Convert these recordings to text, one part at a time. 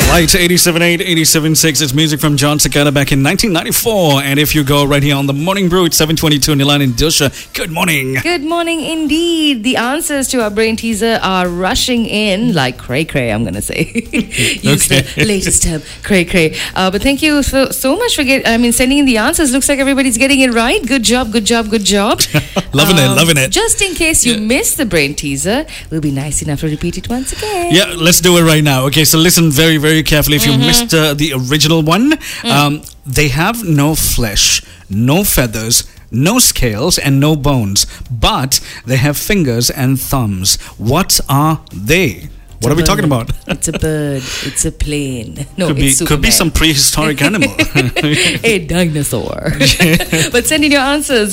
Right, 87.8, 87.6. It's music from John Cicada back in 1994. And if you go right here on the Morning Brew, it's 7:22. Nilan and Dilsha, good morning. Good morning indeed. The answers to our brain teaser are rushing in like cray-cray, I'm going to say. Use the latest term, cray-cray. But thank you so much for sending in the answers. Looks like everybody's getting it right. Good job, good job, good job. Loving it. Just in case you missed the brain teaser, we'll be nice enough to repeat it once again. Yeah, let's do it right now. Okay, so listen very, very carefully. If you missed the original one, they have no flesh, no feathers, no scales, and no bones, but they have fingers and thumbs. What are they? What are we talking about? It's a bird. It's a plane. No, could be some prehistoric animal. A dinosaur. But send in your answers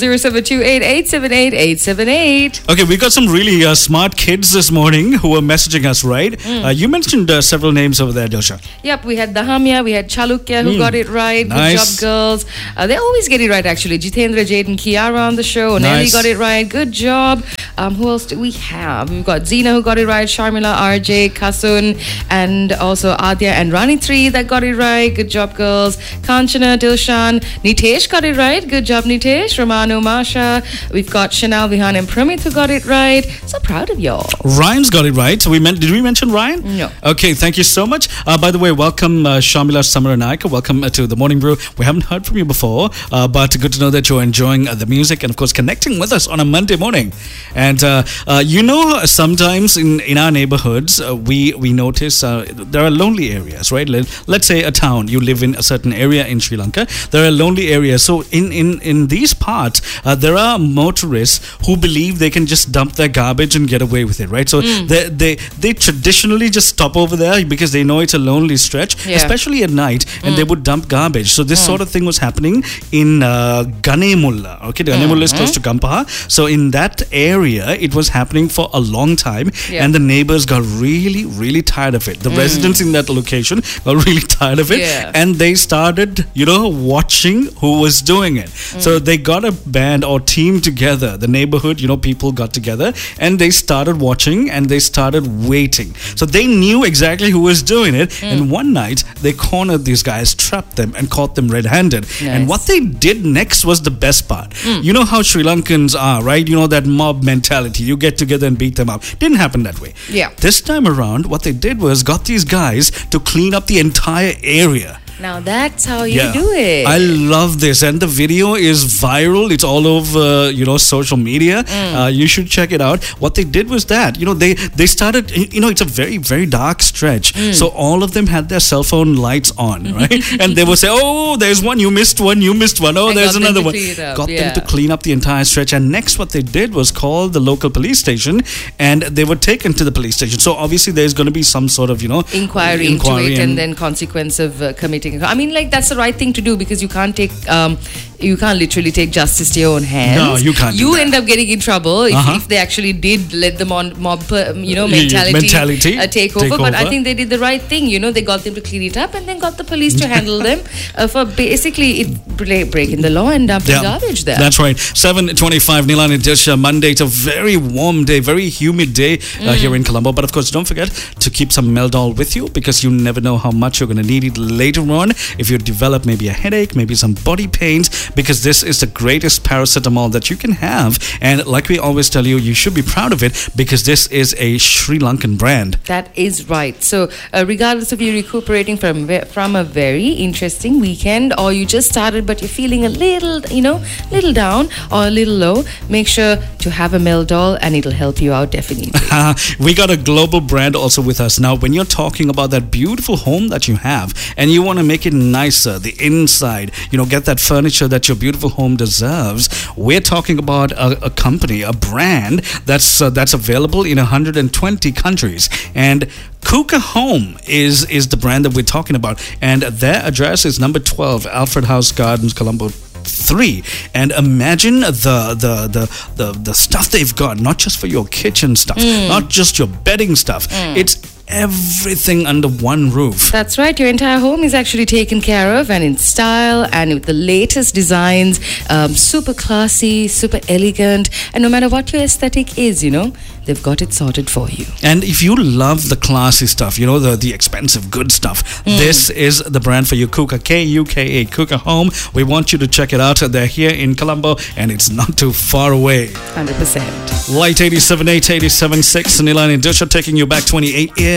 0728878878. Okay, we got some really smart kids this morning who were messaging us, right? You mentioned several names over there, Dilsha. Yep, we had Dahamya, we had Chalukya who got it right. Nice. Good job, girls. They always get it right, actually. Jitendra, Jade, and Kiara on the show. Nelly got it right. Good job. Who else do we have? We've got Zina who got it right. Sharmila, RJ, Kasun, and also Adya and Rani 3 that got it right. Good job, girls. Kanchana, Dilshan, Nitesh got it right. Good job, Nitesh. Romano, Masha. We've got Chanel, Vihan, and Pramit who got it right. So proud of y'all. Ryan's got it right. So did we mention Ryan? No. Okay, thank you so much. By the way, welcome Shamila, Samara, and Aika. Welcome to the Morning Brew. We haven't heard from you before, but good to know that you're enjoying the music and, of course, connecting with us on a Monday morning. And sometimes in our neighborhoods, we notice there are lonely areas, right? Let's say a town, you live in a certain area in Sri Lanka, there are lonely areas. So in these parts, there are motorists who believe they can just dump their garbage and get away with it, right? So they traditionally just stop over there because they know it's a lonely stretch, especially at night, and they would dump garbage. So this sort of thing was happening in Ganemulla. Okay, Ganemulla is close to Gampaha. So in that area, it was happening for a long time, and the neighbors got really tired of it. The residents in that location got really tired of it, and they started, watching who was doing it. So they got a band or team together. The neighborhood, people got together, and they started watching, and they started waiting. So they knew exactly who was doing it, and one night they cornered these guys, trapped them, and caught them red-handed. Nice. And what they did next was the best part. You know how Sri Lankans are, right? You know that mob mentality. You get together and beat them up. Didn't happen that way. Yeah. This time around, what they did was got these guys to clean up the entire area. Now that's how you do it. I love this, and the video is viral. It's all over, social media. You should check it out. What they did was that, they started. It's a very, very dark stretch. So all of them had their cell phone lights on, right? And they would say, "Oh, there's one. You missed one. You missed one. Oh, there's another one." Got them to clean up the entire stretch. And next, what they did was call the local police station, and they were taken to the police station. So obviously, there's going to be some sort of, inquiry into it, and then consequence of committing. I mean, that's the right thing to do, because you can't literally take justice to your own hands. No, you can't. You end up getting in trouble if they actually did let them on mob, mentality take over. But I think they did the right thing. They got them to clean it up, and then got the police to handle them for basically breaking the law and dumping garbage there. That's right. 7:25, Nilan and Dilsha. Monday. It's a very warm day, very humid day here in Colombo. But of course, don't forget to keep some Meldol with you, because you never know how much you're going to need it later on. If you develop maybe a headache, maybe some body pains, because this is the greatest paracetamol that you can have. And like we always tell you, you should be proud of it, because this is a Sri Lankan brand. That is right. So regardless of you recuperating from a very interesting weekend, or you just started but you're feeling a little down or a little low, make sure to have a Meldol, and it'll help you out definitely. We got a global brand also with us. Now, when you're talking about that beautiful home that you have, and you want to make it nicer, the inside, get that furniture that your beautiful home deserves, we're talking about a company, a brand that's available in 120 countries. And Kuka Home is the brand that we're talking about, and their address is number 12 Alfred House Gardens, Colombo 3. And imagine the stuff they've got, not just for your kitchen stuff, not just your bedding stuff. It's everything under one roof. That's right. Your entire home is actually taken care of, and in style and with the latest designs. Super classy, super elegant, and no matter what your aesthetic is, they've got it sorted for you. And if you love the classy stuff, the expensive good stuff, this is the brand for you. Kuka, Kuka, Kuka Home. We want you to check it out. They're here in Colombo, and it's not too far away. 100%. Light 87.8, 87.6, Nilan and Dusha taking you back 28 years.